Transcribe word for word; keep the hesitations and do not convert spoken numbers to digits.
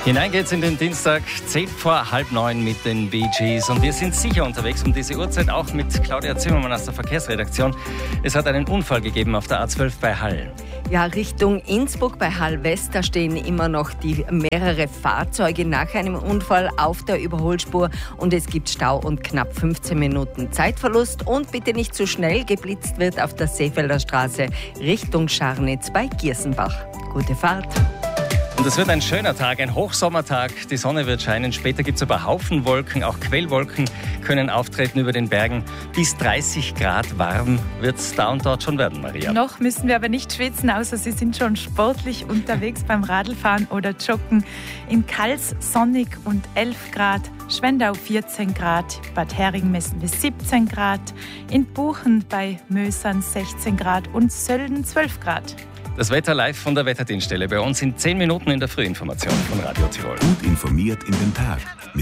Hinein geht's in den Dienstag, zehn vor halb neun mit den Bee Gees. Und wir sind sicher unterwegs um diese Uhrzeit, auch mit Claudia Zimmermann aus der Verkehrsredaktion. Es hat einen Unfall gegeben auf der A zwölf bei Hall. Ja, Richtung Innsbruck bei Hall West, da stehen immer noch die mehrere Fahrzeuge nach einem Unfall auf der Überholspur und es gibt Stau und knapp fünfzehn Minuten Zeitverlust. Und bitte nicht zu schnell, geblitzt wird auf der Seefelder Straße Richtung Scharnitz bei Giersenbach. Gute Fahrt! Und es wird ein schöner Tag, ein Hochsommertag. Die Sonne wird scheinen. Später gibt es aber Haufen Wolken. Auch Quellwolken können auftreten über den Bergen. Bis dreißig Grad warm wird es da und dort schon werden, Maria. Noch müssen wir aber nicht schwitzen, außer Sie sind schon sportlich unterwegs beim Radlfahren oder Joggen. In Kals sonnig und elf Grad. Schwendau vierzehn Grad. Bad Hering messen wir siebzehn Grad. In Buchen bei Mösern sechzehn Grad und Sölden zwölf Grad. Das Wetter live von der Wetterdienststelle. Bei uns in zehn Minuten in der Frühinformation von Radio Tirol. Gut informiert in den Tag.